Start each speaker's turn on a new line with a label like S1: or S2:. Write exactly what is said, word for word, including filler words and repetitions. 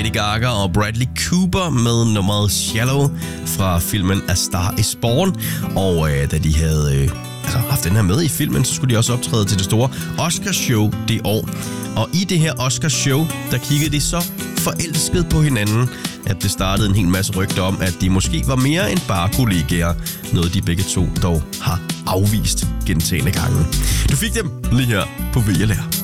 S1: Lady Gaga og Bradley Cooper med nummeret Shallow fra filmen A Star Is Born. Og øh, da de havde øh, altså, haft den her med i filmen, så skulle de også optræde til det store Oscarshow det år. Og i det her Oscarshow, der kiggede de så forelsket på hinanden, at det startede en hel masse rygter om, at de måske var mere end bare kollegaer. Noget de begge to dog har afvist gentagne gange. Du fik dem lige her på V L R.